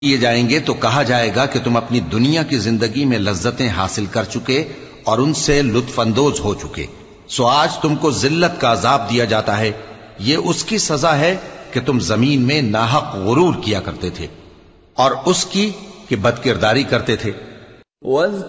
किए जाएंगे तो कहा जाएगा कि तुम अपनी दुनिया की जिंदगी में लज्जतें हासिल कर चुके और उनसे लुत्फअंदोज हो चुके, सो आज तुमको जिल्लत का अजाब दिया जाता है। ये उसकी सजा है कि तुम जमीन में नाहक गुरूर किया करते थे और उसकी कि बदकिरदारी करते थे।